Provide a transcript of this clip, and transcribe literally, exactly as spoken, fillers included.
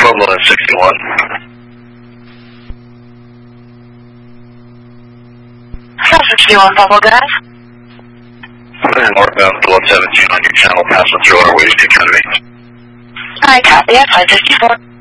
Pueblo at sixty-one. sixty-one, Pueblo, guys. Northbound one seventeen on your channel, passing through our Waste Academy. I copy, that's fine, sixty-four.